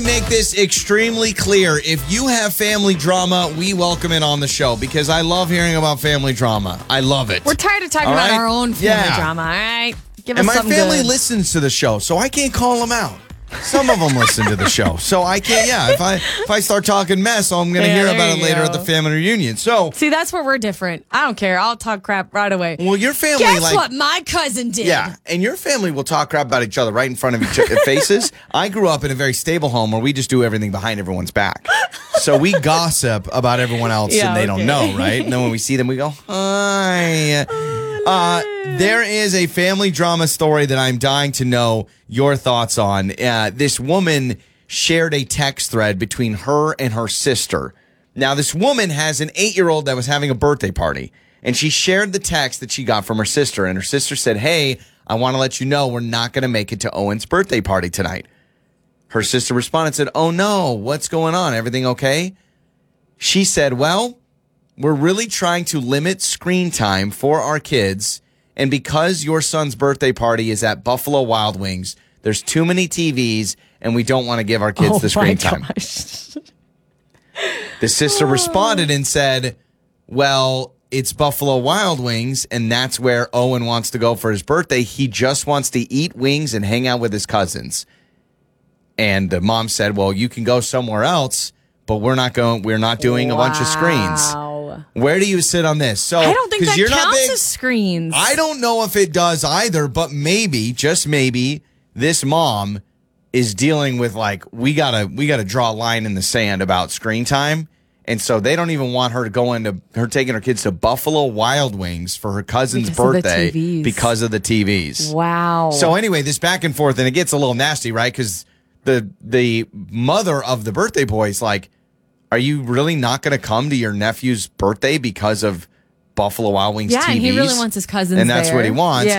make this extremely clear. If you have family drama, we welcome it on the show because I love hearing about family drama. I love it. We're tired of talking about our own family drama, all right? Give us something good. And my family listens to the show, so I can't call them out. Some of them listen to the show, so I can't. Yeah, if I start talking mess, I'm going to hear about it later at the family reunion. So see, that's where we're different. I don't care. I'll talk crap right away. Well, your family, guess what my cousin did? Yeah, and your family will talk crap about each other right in front of each other's faces. I grew up in a very stable home where we just do everything behind everyone's back. So we gossip about everyone else, and they don't know, right? And then when we see them, we go, hi. There is a family drama story that I'm dying to know your thoughts on. This woman shared a text thread between her and her sister. Now, this woman has an 8-year-old that was having a birthday party, and she shared the text that she got from her sister. And her sister said, hey, I want to let you know we're not going to make it to Owen's birthday party tonight. Her sister responded and said, oh, no, what's going on? Everything okay? She said, well, we're really trying to limit screen time for our kids. And because your son's birthday party is at Buffalo Wild Wings, there's too many TVs, and we don't want to give our kids the screen time. The sister responded and said, well, it's Buffalo Wild Wings, and that's where Owen wants to go for his birthday. He just wants to eat wings and hang out with his cousins. And the mom said, well, you can go somewhere else, but we're not doing a bunch of screens. Where do you sit on this? So I don't think that counts as screens. I don't know if it does either, but maybe, just maybe, this mom is dealing with we gotta draw a line in the sand about screen time. And so they don't even want her to go into her taking her kids to Buffalo Wild Wings for her cousin's birthday because of the TVs. Wow. So anyway, this back and forth, and it gets a little nasty, right? Because the mother of the birthday boy is like, are you really not going to come to your nephew's birthday because of Buffalo Wild Wings TVs? Yeah, and he really wants his cousins and that's there. what he wants. Yeah.